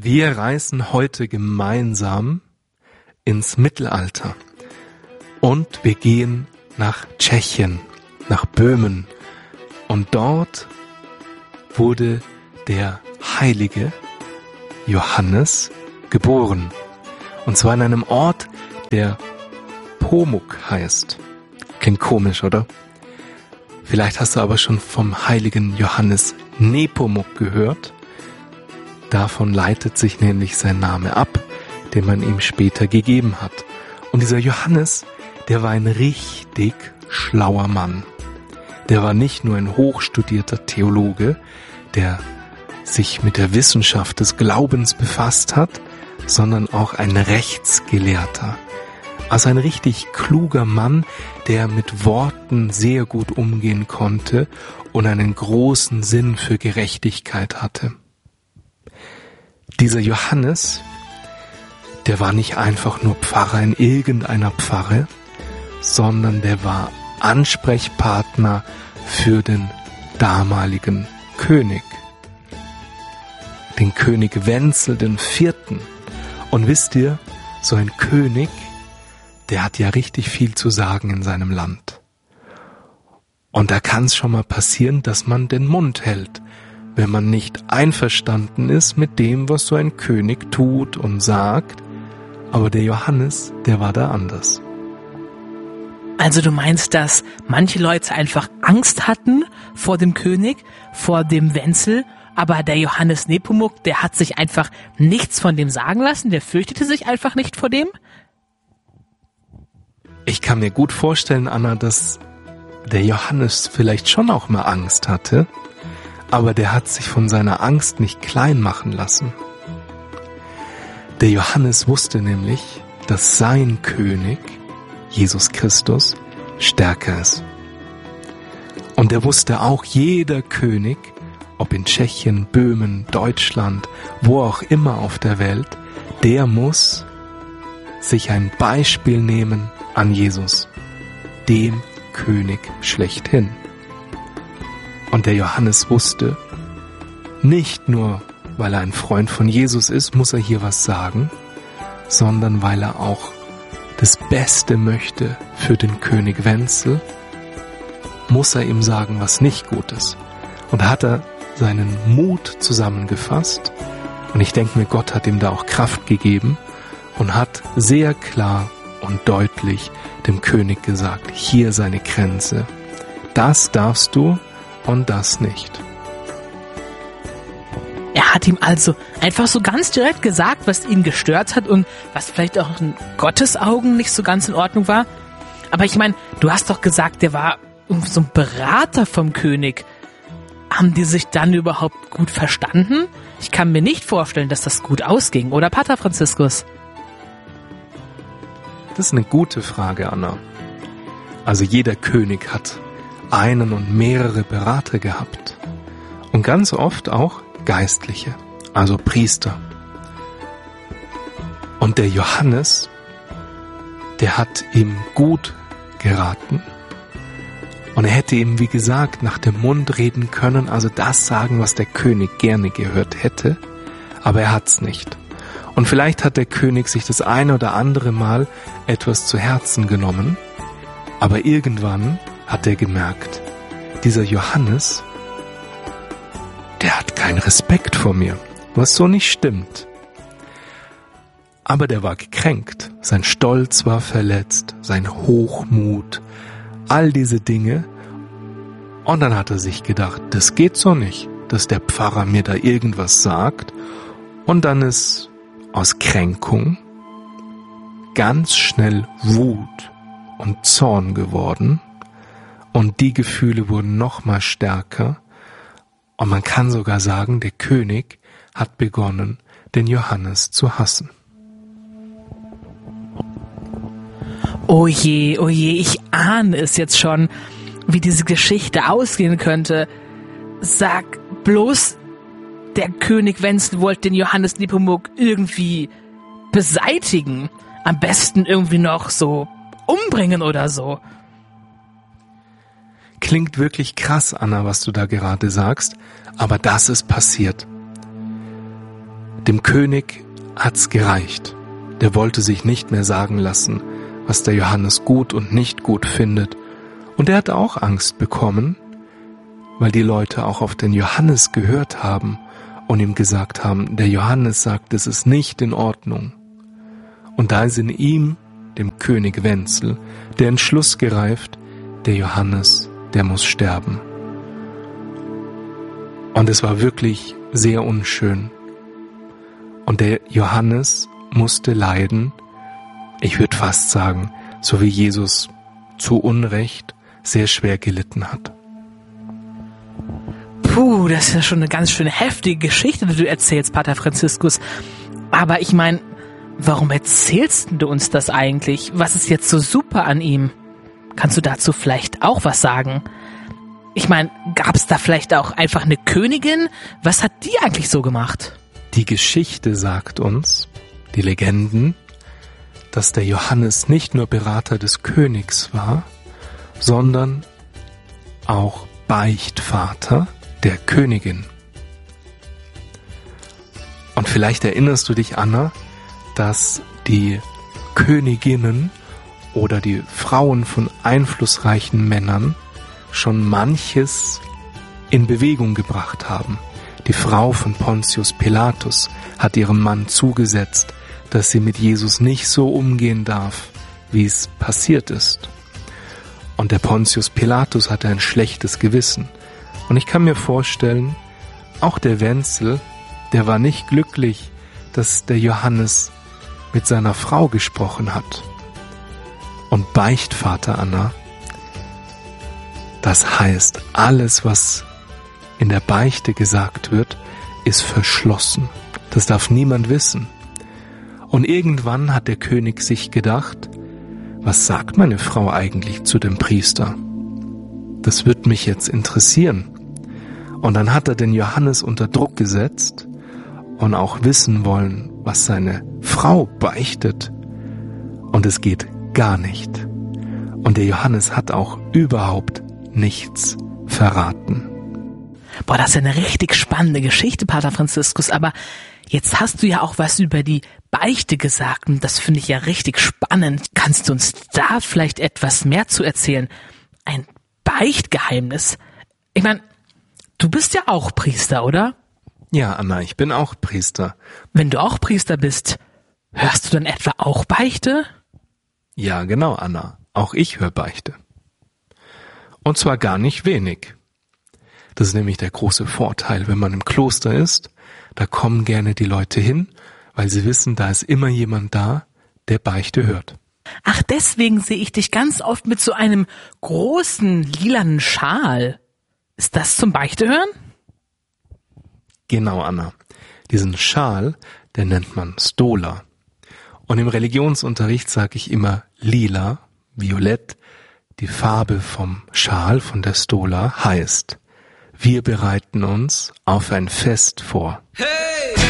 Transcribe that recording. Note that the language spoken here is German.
Wir reisen heute gemeinsam ins Mittelalter und wir gehen nach Tschechien, nach Böhmen. Und dort wurde der heilige Johannes geboren. Und zwar in einem Ort, der Pomuk heißt. Klingt komisch, oder? Vielleicht hast du aber schon vom heiligen Johannes Nepomuk gehört. Davon leitet sich nämlich sein Name ab, den man ihm später gegeben hat. Und dieser Johannes, der war ein richtig schlauer Mann. Der war nicht nur ein hochstudierter Theologe, der sich mit der Wissenschaft des Glaubens befasst hat, sondern auch ein Rechtsgelehrter. Also ein richtig kluger Mann, der mit Worten sehr gut umgehen konnte und einen großen Sinn für Gerechtigkeit hatte. Dieser Johannes, der war nicht einfach nur Pfarrer in irgendeiner Pfarre, sondern der war Ansprechpartner für den damaligen König, den König Wenzel IV. Und wisst ihr, so ein König, der hat ja richtig viel zu sagen in seinem Land. Und da kann es schon mal passieren, dass man den Mund hält, wenn man nicht einverstanden ist mit dem, was so ein König tut und sagt. Aber der Johannes, der war da anders. Also du meinst, dass manche Leute einfach Angst hatten vor dem König, vor dem Wenzel, aber der Johannes Nepomuk, der hat sich einfach nichts von dem sagen lassen, der fürchtete sich einfach nicht vor dem? Ich kann mir gut vorstellen, Anna, dass der Johannes vielleicht schon auch mal Angst hatte, aber der hat sich von seiner Angst nicht klein machen lassen. Der Johannes wusste nämlich, dass sein König, Jesus Christus, stärker ist. Und er wusste auch, jeder König, ob in Tschechien, Böhmen, Deutschland, wo auch immer auf der Welt, der muss sich ein Beispiel nehmen an Jesus, dem König schlechthin. Und der Johannes wusste, nicht nur, weil er ein Freund von Jesus ist, muss er hier was sagen, sondern weil er auch das Beste möchte für den König Wenzel, muss er ihm sagen, was nicht gut ist. Und da hat er seinen Mut zusammengefasst und ich denke mir, Gott hat ihm da auch Kraft gegeben und hat sehr klar und deutlich dem König gesagt, hier seine Grenze, das darfst du und das nicht. Er hat ihm also einfach so ganz direkt gesagt, was ihn gestört hat und was vielleicht auch in Gottes Augen nicht so ganz in Ordnung war. Aber ich meine, du hast doch gesagt, der war so ein Berater vom König. Haben die sich dann überhaupt gut verstanden? Ich kann mir nicht vorstellen, dass das gut ausging, oder Pater Franziskus? Das ist eine gute Frage, Anna. Also jeder König hat einen und mehrere Berater gehabt. Und ganz oft auch Geistliche, also Priester. Und der Johannes, der hat ihm gut geraten. Und er hätte ihm, wie gesagt, nach dem Mund reden können, also das sagen, was der König gerne gehört hätte. Aber er hat's nicht. Und vielleicht hat der König sich das eine oder andere Mal etwas zu Herzen genommen. Aber irgendwann hat er gemerkt, dieser Johannes, der hat keinen Respekt vor mir, was so nicht stimmt. Aber der war gekränkt, sein Stolz war verletzt, sein Hochmut, all diese Dinge. Und dann hat er sich gedacht, das geht so nicht, dass der Pfarrer mir da irgendwas sagt. Und dann ist aus Kränkung ganz schnell Wut und Zorn geworden. Und die Gefühle wurden noch mal stärker. Und man kann sogar sagen, der König hat begonnen, den Johannes zu hassen. Oh je, ich ahne es jetzt schon, wie diese Geschichte ausgehen könnte. Sag bloß, der König Wenzel wollte den Johannes Nepomuk irgendwie beseitigen. Am besten irgendwie noch so umbringen oder so. Klingt wirklich krass, Anna, was du da gerade sagst, aber das ist passiert. Dem König hat's gereicht. Der wollte sich nicht mehr sagen lassen, was der Johannes gut und nicht gut findet. Und er hat auch Angst bekommen, weil die Leute auch auf den Johannes gehört haben und ihm gesagt haben, der Johannes sagt, es ist nicht in Ordnung. Und da ist in ihm, dem König Wenzel, der Entschluss gereift, der Johannes, der muss sterben. Und es war wirklich sehr unschön. Und der Johannes musste leiden, ich würde fast sagen, so wie Jesus zu Unrecht sehr schwer gelitten hat. Puh, das ist ja schon eine ganz schön heftige Geschichte, die du erzählst, Pater Franziskus. Aber ich meine, warum erzählst du uns das eigentlich? Was ist jetzt so super an ihm? Kannst du dazu vielleicht auch was sagen? Ich meine, gab es da vielleicht auch einfach eine Königin? Was hat die eigentlich so gemacht? Die Geschichte sagt uns, die Legenden, dass der Johannes nicht nur Berater des Königs war, sondern auch Beichtvater der Königin. Und vielleicht erinnerst du dich, Anna, dass die Königinnen oder die Frauen von einflussreichen Männern schon manches in Bewegung gebracht haben. Die Frau von Pontius Pilatus hat ihrem Mann zugesetzt, dass sie mit Jesus nicht so umgehen darf, wie es passiert ist. Und der Pontius Pilatus hatte ein schlechtes Gewissen. Und ich kann mir vorstellen, auch der Wenzel, der war nicht glücklich, dass der Johannes mit seiner Frau gesprochen hat. Und Beichtvater, Anna, das heißt, alles, was in der Beichte gesagt wird, ist verschlossen. Das darf niemand wissen. Und irgendwann hat der König sich gedacht, was sagt meine Frau eigentlich zu dem Priester? Das wird mich jetzt interessieren. Und dann hat er den Johannes unter Druck gesetzt und auch wissen wollen, was seine Frau beichtet. Und es geht gar nicht. Und der Johannes hat auch überhaupt nichts verraten. Boah, das ist ja eine richtig spannende Geschichte, Pater Franziskus, aber jetzt hast du ja auch was über die Beichte gesagt und das finde ich ja richtig spannend. Kannst du uns da vielleicht etwas mehr zu erzählen? Ein Beichtgeheimnis? Ich meine, du bist ja auch Priester, oder? Ja, Anna, ich bin auch Priester. Wenn du auch Priester bist, hörst du dann etwa auch Beichte? Ja, genau, Anna. Auch ich höre Beichte. Und zwar gar nicht wenig. Das ist nämlich der große Vorteil, wenn man im Kloster ist. Da kommen gerne die Leute hin, weil sie wissen, da ist immer jemand da, der Beichte hört. Ach, deswegen sehe ich dich ganz oft mit so einem großen lilanen Schal. Ist das zum Beichte hören? Genau, Anna. Diesen Schal, den nennt man Stola. Und im Religionsunterricht sage ich immer lila, violett. Die Farbe vom Schal, von der Stola, heißt, wir bereiten uns auf ein Fest vor. Hey!